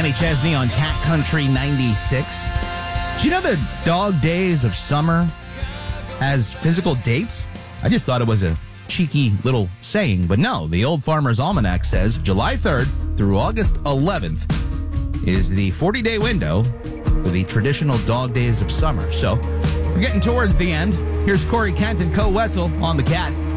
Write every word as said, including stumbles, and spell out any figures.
Kenny Chesney on Cat Country ninety-six. Do you know the dog days of summer has physical dates? I just thought it was a cheeky little saying, but no. The Old Farmer's Almanac says July third through August eleventh is the forty-day window for the traditional dog days of summer. So we're getting towards the end. Here's Corey Kent and Co Wetzel on the Cat.